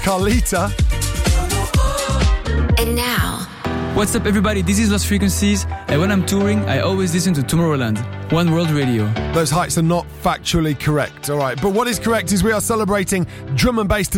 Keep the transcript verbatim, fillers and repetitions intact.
Carlita. And now, what's up, everybody? This is Lost Frequencies, and when I'm touring, I always listen to Tomorrowland, One World Radio. Those heights are not factually correct, all right. But what is correct is we are celebrating drum and bass today.